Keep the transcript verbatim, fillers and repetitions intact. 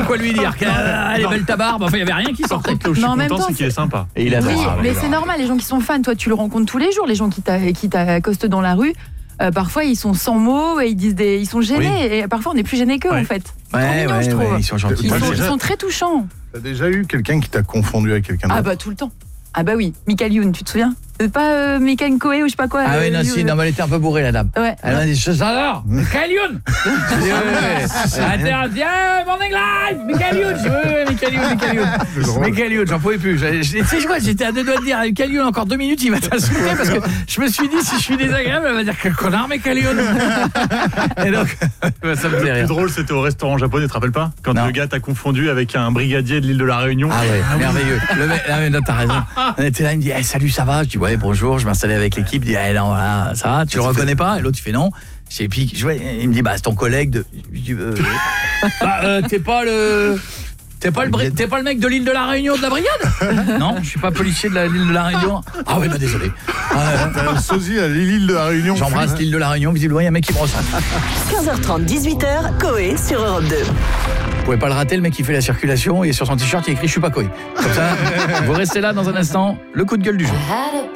quoi lui dire qu'elle est belle ta barbe. Enfin, il y avait rien qui sortait. Là où je suis Non, en même content, temps, c'est qu'il est sympa. Et il a Oui, adore. mais c'est normal, les gens qui sont fans, toi tu le rencontres tous les jours, les gens qui t'a- qui t'accostent dans la rue, euh, parfois ils sont sans mots et ils disent des, ils sont gênés et parfois on est plus gênés qu'eux Ouais. en fait. C'est Ouais, trop mignon, ouais, je trouve. ouais, ils sont gentils. Ils Moi, sont, j'ai ils déjà- sont très touchants. T'as déjà eu quelqu'un qui t'a confondu avec quelqu'un d'autre? Ah bah tout le temps. Ah bah oui, Michael Youn, tu te souviens? C'est pas euh, Michael Coé ou je sais pas quoi. Ah oui, non, euh, si, Youn. non, mais elle était un peu bourrée, la dame. Ouais. Elle m'a dit, je alors, Michael Youn. Je dis, ouais, ouais. Elle dit, ah, Morning Live, Michael Youn. Je dis, ouais, ouais, Michael Youn, Michael Youn. Michael Youn, j'en pouvais plus. Tu sais quoi, j'étais à deux doigts de dire, Michael Youn, encore deux minutes, il va t'insulter parce que je me suis dit, si je suis désagréable, elle va dire, quel connard, Michael Youn. Et donc, ça me faisait Le plus rire. drôle, c'était au restaurant japonais, tu te rappelles pas? Quand Non. le gars t'a confondu avec un brigadier de l'île de la Réunion. Ah ouais, merveilleux. Le mec, ah mais non, t'as raison. On était là, il me dit, hey, salut, ça va? Je dis, ouais, bonjour, je m'installais avec l'équipe. Il dit, hey, non, voilà, ça va, tu le reconnais pas? Et l'autre, il fait non. Et puis, je vois, il me dit, bah, c'est ton collègue de. Je dis, euh, bah, euh, t'es pas le. T'es pas, le bri- t'es pas le mec de l'île de la Réunion de la brigade? Non, je suis pas policier de la- l'île de la Réunion. Ah ouais, bah désolé. Ah, T'as un sosie à l'île de la Réunion. j'embrasse l'île de la Réunion, visiblement, il y a un mec qui me ressent. quinze heures trente, dix-huit heures, Coé sur Europe deux. Vous pouvez pas le rater, le mec qui fait la circulation et sur son t-shirt il écrit je suis pas Coé. Comme ça, vous restez là dans un instant, le coup de gueule du jour. Had a